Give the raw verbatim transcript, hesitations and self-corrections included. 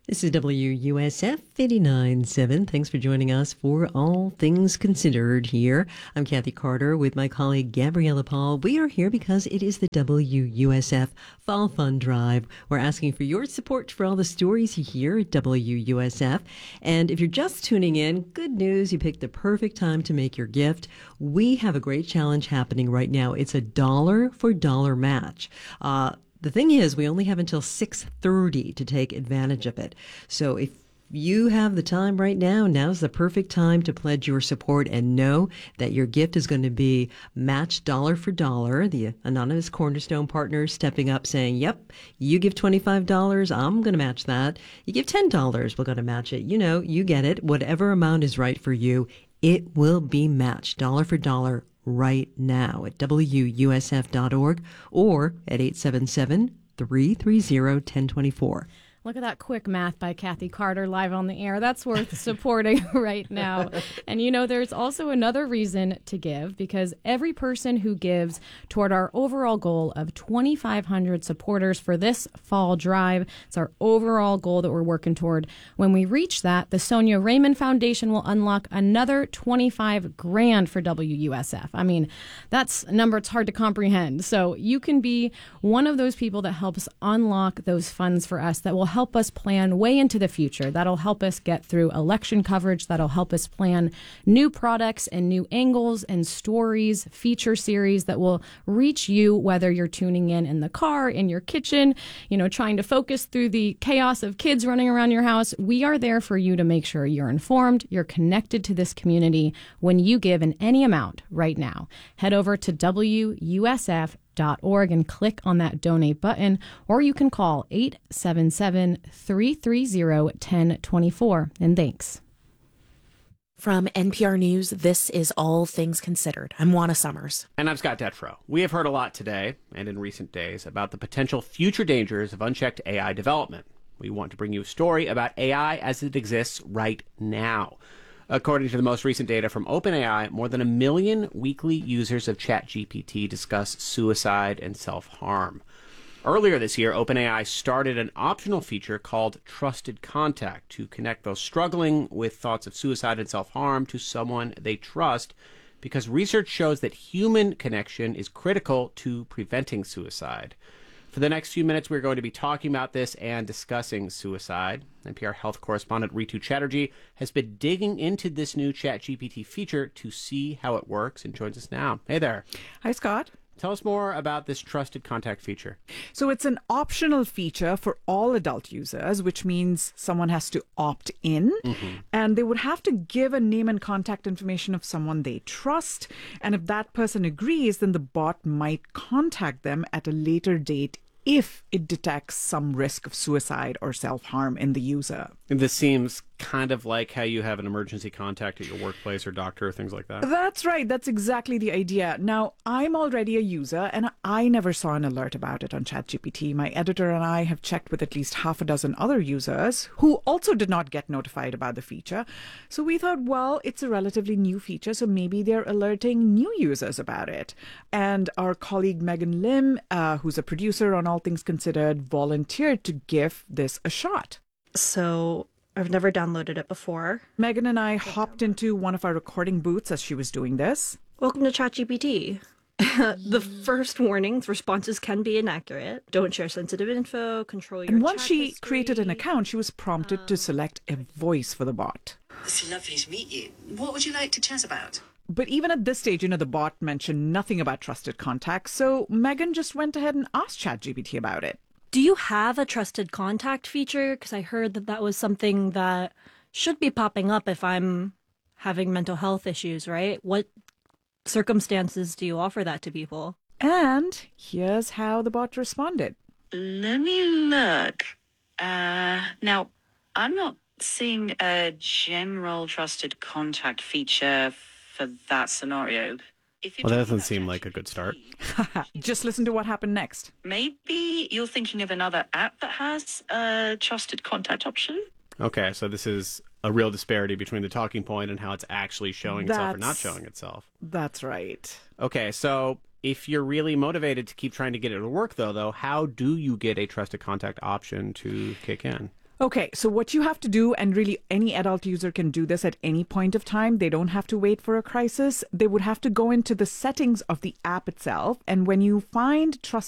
This is W U S F eighty-nine point seven. Thanks for joining us for All Things Considered here. I'm Kathy Carter with my colleague Gabriella Paul. We are here because it is the W U S F Fall Fund Drive. We're asking for your support for all the stories you hear at W U S F. And if you're just tuning in, good news, you picked the perfect time to make your gift. We have a great challenge happening right now. It's a dollar for dollar match. Uh, The thing is, we only have until six thirty to take advantage of it. So if you have the time right now, now's the perfect time to pledge your support and know that your gift is going to be matched dollar for dollar. The anonymous Cornerstone partners stepping up saying, yep, you give twenty-five dollars, I'm going to match that. You give ten dollars, we're going to match it. You know, you get it. Whatever amount is right for you, it will be matched dollar for dollar right now at W U S F dot org or at eight seven seven, three three zero, one zero two four. Look at that quick math by Kathy Carter live on the air. That's worth supporting right now. And you know, there's also another reason to give, because every person who gives toward our overall goal of twenty-five hundred supporters for this fall drive, it's our overall goal that we're working toward. When we reach that, the Sonia Raymond Foundation will unlock another twenty-five grand for W U S F. I mean, that's a number it's hard to comprehend. So you can be one of those people that helps unlock those funds for us that will help help us plan way into the future. That'll help us get through election coverage. That'll help us plan new products and new angles and stories, feature series that will reach you, whether you're tuning in in the car, in your kitchen, you know, trying to focus through the chaos of kids running around your house. We are there for you to make sure you're informed, you're connected to this community when you give in any amount right now. Head over to W U S F dot org and click on that donate button, or you can call eight seven seven, three three zero, one zero two four. And thanks. From N P R News, this is All Things Considered. I'm Juana Summers. And I'm Scott Detfro. We have heard a lot today and in recent days about the potential future dangers of unchecked A I development. We want to bring you a story about A I as it exists right now. According to the most recent data from OpenAI, more than a million weekly users of ChatGPT discuss suicide and self-harm. Earlier this year, OpenAI started an optional feature called Trusted Contact to connect those struggling with thoughts of suicide and self-harm to someone they trust, because research shows that human connection is critical to preventing suicide. For the next few minutes, we're going to be talking about this and discussing suicide. N P R health correspondent Ritu Chatterjee has been digging into this new ChatGPT feature to see how it works and joins us now. Hey there. Hi, Scott. Tell us more about this Trusted Contact feature. So it's an optional feature for all adult users, which means someone has to opt in, mm-hmm. and they would have to give a name and contact information of someone they trust. And if that person agrees, then the bot might contact them at a later date if it detects some risk of suicide or self-harm in the user. And this seems kind of like how you have an emergency contact at your workplace or doctor or things like that. That's right. That's exactly the idea. Now, I'm already a user, and I never saw an alert about it on ChatGPT. My editor and I have checked with at least half a dozen other users who also did not get notified about the feature. So we thought, well, it's a relatively new feature, so maybe they're alerting new users about it. And our colleague Megan Lim, uh, who's a producer on All Things Considered, volunteered to give this a shot. So I've never downloaded it before. Megan and I hopped into one of our recording booths as she was doing this. Welcome to ChatGPT. The first warnings, responses can be inaccurate. Don't share sensitive info, control your And once chat she history. created an account, she was prompted um, to select a voice for the bot. It's lovely to meet you. What would you like to chat about? But even at this stage, you know, the bot mentioned nothing about Trusted Contact, so Megan just went ahead and asked ChatGPT about it. Do you have a trusted contact feature? Because I heard that that was something that should be popping up if I'm having mental health issues, right? What circumstances do you offer that to people? And here's how the bot responded. Let me look. Uh, now, I'm not seeing a general trusted contact feature for that scenario. If Well, that doesn't seem like a good start. Just listen to what happened next. Maybe you're thinking of another app that has a trusted contact option? Okay, so this is a real disparity between the talking point and how it's actually showing itself or not That's- showing itself. That's right. Okay, so if you're really motivated to keep trying to get it to work, though, though, how do you get a trusted contact option to kick in? Okay, so what you have to do, and really any adult user can do this at any point of time, they don't have to wait for a crisis. They would have to go into the settings of the app itself. And when you find trusted